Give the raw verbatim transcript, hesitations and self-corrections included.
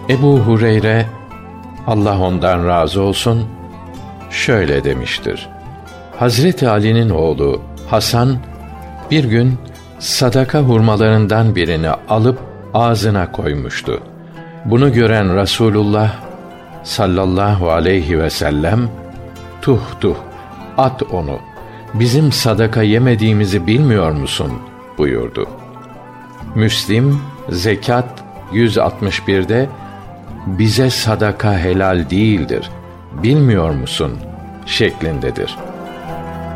Ebu Hureyre, Allah ondan razı olsun, şöyle demiştir: Hazreti Ali'nin oğlu Hasan bir gün sadaka hurmalarından birini alıp ağzına koymuştu. Bunu gören Rasulullah sallallahu aleyhi ve sellem, "Tuh tuh, at onu. Bizim sadaka yemediğimizi bilmiyor musun?" buyurdu. Müslim Zekat yüz altmış birde "Bize sadaka helal değildir, bilmiyor musun?" şeklindedir.